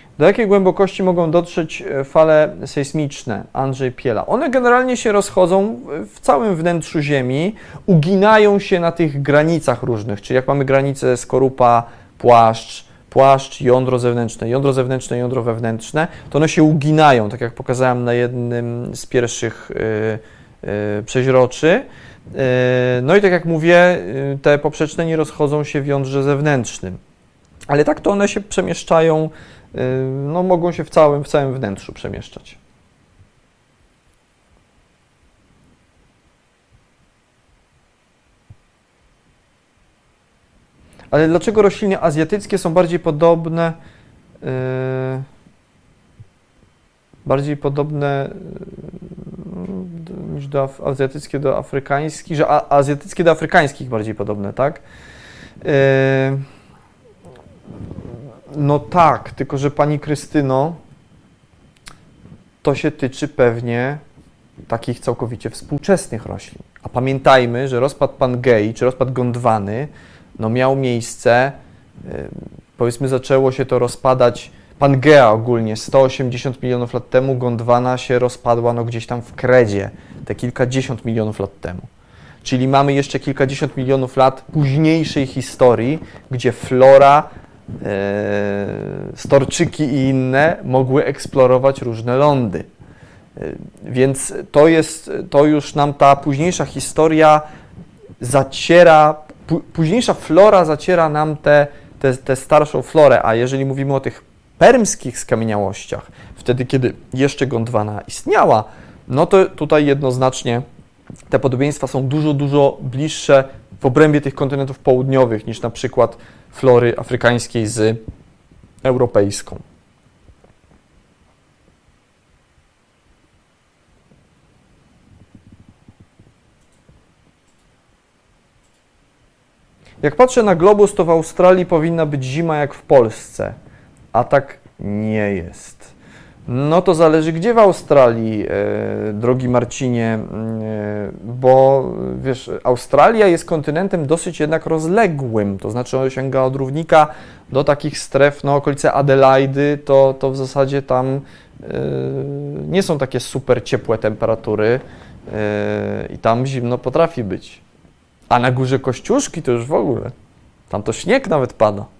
Do jakiej głębokości mogą dotrzeć fale sejsmiczne? Andrzej Piela. One generalnie się rozchodzą w całym wnętrzu Ziemi, uginają się na tych granicach różnych, czyli jak mamy granicę skorupa, płaszcz, jądro zewnętrzne, jądro wewnętrzne, to one się uginają, tak jak pokazałem na jednym z pierwszych przeźroczy. No i tak jak mówię, te poprzeczne nie rozchodzą się w jądrze zewnętrznym, ale tak to one się przemieszczają, no mogą się w całym wnętrzu przemieszczać. Ale dlaczego rośliny azjatyckie są bardziej podobne niż azjatyckie do afrykańskich, że azjatyckie do afrykańskich bardziej podobne, tak? No tak, tylko że Pani Krystyno, to się tyczy pewnie takich całkowicie współczesnych roślin. A pamiętajmy, że rozpad Pangei czy rozpad Gondwany no miał miejsce, powiedzmy zaczęło się to rozpadać, Pangea ogólnie 180 milionów lat temu, Gondwana się rozpadła no gdzieś tam w Kredzie, te kilkadziesiąt milionów lat temu. Czyli mamy jeszcze kilkadziesiąt milionów lat późniejszej historii, gdzie flora, storczyki i inne mogły eksplorować różne lądy. Więc to już nam ta późniejsza historia zaciera, późniejsza flora zaciera nam tę starszą florę, a jeżeli mówimy o tych permskich skamieniałościach, wtedy kiedy jeszcze Gondwana istniała, no to tutaj jednoznacznie te podobieństwa są dużo bliższe w obrębie tych kontynentów południowych niż na przykład flory afrykańskiej z europejską. Jak patrzę na globus, to w Australii powinna być zima jak w Polsce, a tak nie jest. No to zależy gdzie w Australii, drogi Marcinie, bo wiesz, Australia jest kontynentem dosyć jednak rozległym, to znaczy on sięga od równika do takich stref, no okolice Adelaidy, to w zasadzie tam nie są takie super ciepłe temperatury i tam zimno potrafi być. A na górze Kościuszki to już w ogóle, tam to śnieg nawet pada.